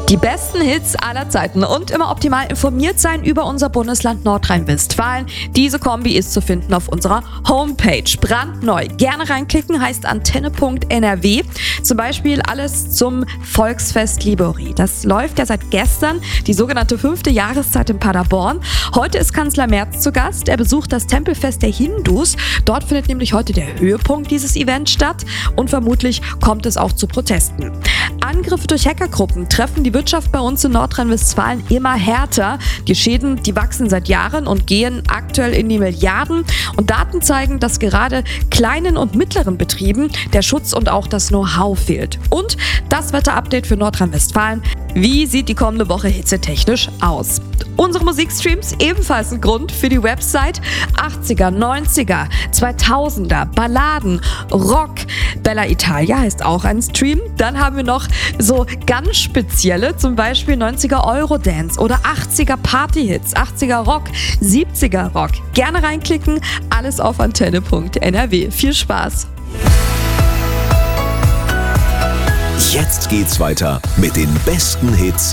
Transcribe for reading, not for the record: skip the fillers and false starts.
Die besten Hits aller Zeiten und immer optimal informiert sein über unser Bundesland Nordrhein-Westfalen. Diese Kombi ist zu finden auf unserer Homepage. Brandneu. Gerne reinklicken heißt antenne.nrw. Zum Beispiel alles zum Volksfest Libori. Das läuft ja seit gestern, die sogenannte 5. Jahreszeit in Paderborn. Heute ist Kanzler Merz zu Gast. Er besucht das Tempelfest der Hindus. Dort findet nämlich heute der Höhepunkt dieses Events statt und vermutlich kommt es auch zu Protesten. Angriffe durch Hackergruppen treffen die Wirtschaft bei uns in Nordrhein-Westfalen immer härter. Die Schäden, die wachsen seit Jahren und gehen aktuell in die Milliarden. Und Daten zeigen, dass gerade kleinen und mittleren Betrieben der Schutz und auch das Know-how fehlt. Und das Wetterupdate für Nordrhein-Westfalen. Wie sieht die kommende Woche hitzetechnisch aus? Unsere Musikstreams ebenfalls ein Grund für die Website. 80er, 90er, 2000er, Balladen, Rock. Bella Italia heißt auch ein Stream. Dann haben wir noch so ganz spezielle, zum Beispiel 90er Eurodance oder 80er Partyhits, 80er Rock, 70er Rock. Gerne reinklicken, alles auf antenne.nrw. Viel Spaß! Jetzt geht's weiter mit den besten Hits